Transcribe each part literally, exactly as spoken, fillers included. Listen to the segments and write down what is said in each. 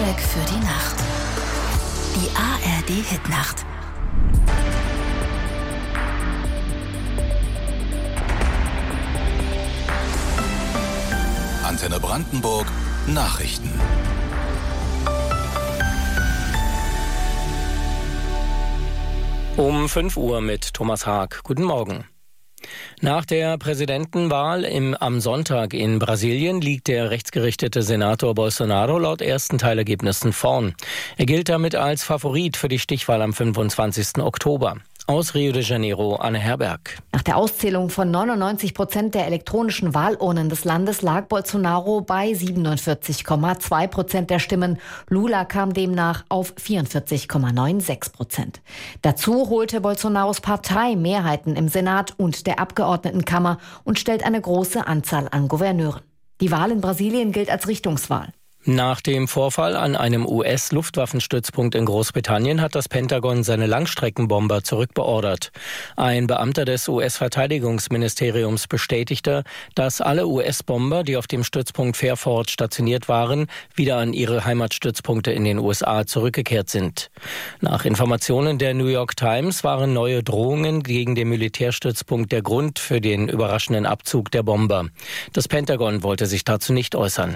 Soundtrack für die Nacht. Die A R D-Hitnacht. Antenne Brandenburg Nachrichten. Um fünf Uhr mit Thomas Haag. Guten Morgen. Nach der Präsidentenwahl im, am Sonntag in Brasilien liegt der rechtsgerichtete Senator Bolsonaro laut ersten Teilergebnissen vorn. Er gilt damit als Favorit für die Stichwahl am fünfundzwanzigsten Oktober. Aus Rio de Janeiro, Anne Herberg. Nach der Auszählung von neunundneunzig Prozent der elektronischen Wahlurnen des Landes lag Bolsonaro bei siebenundvierzig Komma zwei Prozent der Stimmen. Lula kam demnach auf vierundvierzig Komma sechsundneunzig Prozent. Dazu holte Bolsonaros Partei Mehrheiten im Senat und der Abgeordnetenkammer und stellt eine große Anzahl an Gouverneuren. Die Wahl in Brasilien gilt als Richtungswahl. Nach dem Vorfall an einem U S-Luftwaffenstützpunkt in Großbritannien hat das Pentagon seine Langstreckenbomber zurückbeordert. Ein Beamter des U S-Verteidigungsministeriums bestätigte, dass alle U S-Bomber, die auf dem Stützpunkt Fairford stationiert waren, wieder an ihre Heimatstützpunkte in den U S A zurückgekehrt sind. Nach Informationen der New York Times waren neue Drohungen gegen den Militärstützpunkt der Grund für den überraschenden Abzug der Bomber. Das Pentagon wollte sich dazu nicht äußern.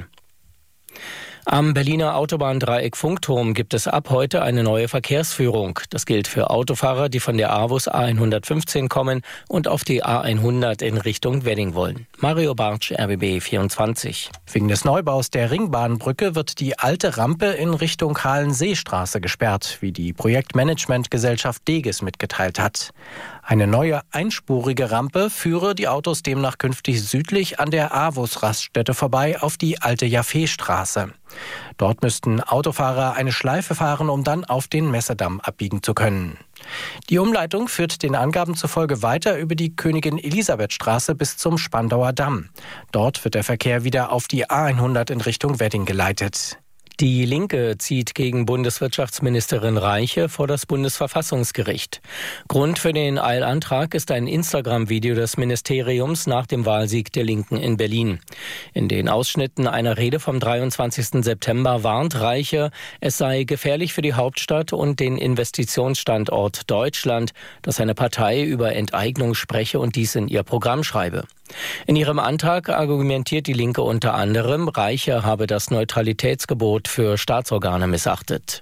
Am Berliner Autobahndreieck Funkturm gibt es ab heute eine neue Verkehrsführung. Das gilt für Autofahrer, die von der AWUS A hundertfünfzehn kommen und auf die A hundert in Richtung Wedding wollen. Mario Bartsch, R B B vierundzwanzig. Wegen des Neubaus der Ringbahnbrücke wird die alte Rampe in Richtung Halenseestraße gesperrt, wie die Projektmanagementgesellschaft Deges mitgeteilt hat. Eine neue einspurige Rampe führe die Autos demnach künftig südlich an der AWUS-Raststätte vorbei auf die alte Jaffeestraße. Dort müssten Autofahrer eine Schleife fahren, um dann auf den Messedamm abbiegen zu können. Die Umleitung führt den Angaben zufolge weiter über die Königin-Elisabeth-Straße bis zum Spandauer Damm. Dort wird der Verkehr wieder auf die A hundert in Richtung Wedding geleitet. Die Linke zieht gegen Bundeswirtschaftsministerin Reiche vor das Bundesverfassungsgericht. Grund für den Eilantrag ist ein Instagram-Video des Ministeriums nach dem Wahlsieg der Linken in Berlin. In den Ausschnitten einer Rede vom dreiundzwanzigsten September warnt Reiche, es sei gefährlich für die Hauptstadt und den Investitionsstandort Deutschland, dass seine Partei über Enteignung spreche und dies in ihr Programm schreibe. In ihrem Antrag argumentiert die Linke unter anderem, Reiche habe das Neutralitätsgebot für Staatsorgane missachtet.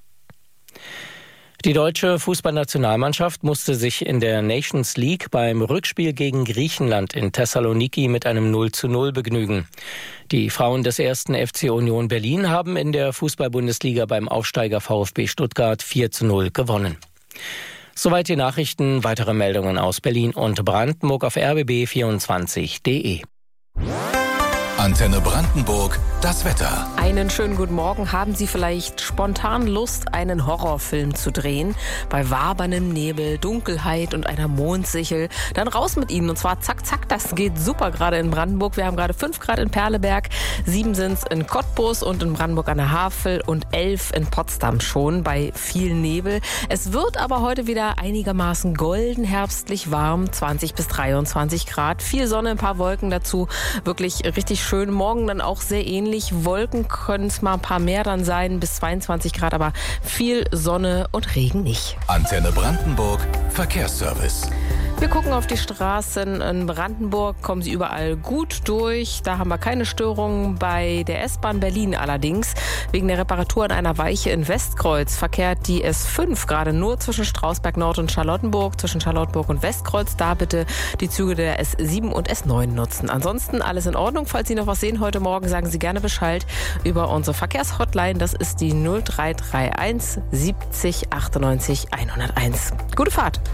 Die deutsche Fußballnationalmannschaft musste sich in der Nations League beim Rückspiel gegen Griechenland in Thessaloniki mit einem null zu null begnügen. Die Frauen des ersten F C Union Berlin haben in der Fußball-Bundesliga beim Aufsteiger VfB Stuttgart vier zu null gewonnen. Soweit die Nachrichten. Weitere Meldungen aus Berlin und Brandenburg auf R B B vierundzwanzig punkt de. Antenne Brandenburg, das Wetter. Einen schönen guten Morgen. Haben Sie vielleicht spontan Lust, einen Horrorfilm zu drehen? Bei waberndem Nebel, Dunkelheit und einer Mondsichel. Dann raus mit Ihnen. Und zwar zack, zack. Das geht super gerade in Brandenburg. Wir haben gerade fünf Grad in Perleberg, sieben sind es in Cottbus und in Brandenburg an der Havel und elf in Potsdam schon bei viel Nebel. Es wird aber heute wieder einigermaßen golden, herbstlich warm. zwanzig bis dreiundzwanzig Grad. Viel Sonne, ein paar Wolken dazu. Wirklich richtig schön. Morgen dann auch sehr ähnlich. Wolken können es mal ein paar mehr dann sein, bis zweiundzwanzig Grad, aber viel Sonne und Regen nicht. Antenne Brandenburg, Verkehrsservice. Wir gucken auf die Straßen in Brandenburg, kommen sie überall gut durch. Da haben wir keine Störungen. Bei der S-Bahn Berlin allerdings, wegen der Reparatur an einer Weiche in Westkreuz, verkehrt die S fünf gerade nur zwischen Strausberg Nord und Charlottenburg, zwischen Charlottenburg und Westkreuz. Da bitte die Züge der S sieben und S neun nutzen. Ansonsten alles in Ordnung. Falls Sie noch was sehen heute Morgen, sagen Sie gerne Bescheid über unsere Verkehrshotline. Das ist die null drei drei eins siebzig achtundneunzig hunderteins. Gute Fahrt!